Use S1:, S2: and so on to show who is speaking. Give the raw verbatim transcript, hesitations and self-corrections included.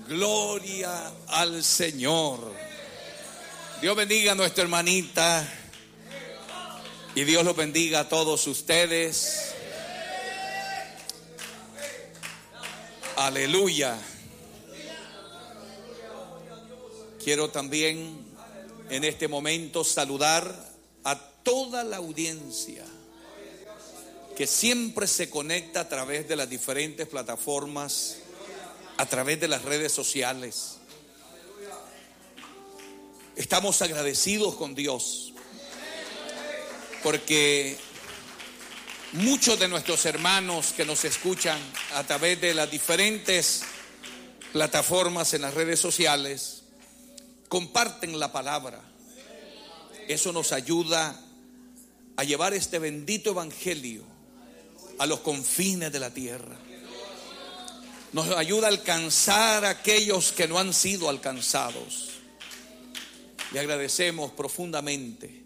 S1: Gloria al Señor. Dios bendiga a nuestra hermanita y Dios los bendiga a todos ustedes. Aleluya. Quiero también en este momento saludar a toda la audiencia que siempre se conecta a través de las diferentes plataformas, a través de las redes sociales. Estamos agradecidos con Dios porque muchos de nuestros hermanos que nos escuchan a través de las diferentes plataformas en las redes sociales comparten la palabra. Eso nos ayuda a llevar este bendito evangelio a los confines de la tierra. Nos ayuda a alcanzar a aquellos que no han sido alcanzados. Le agradecemos profundamente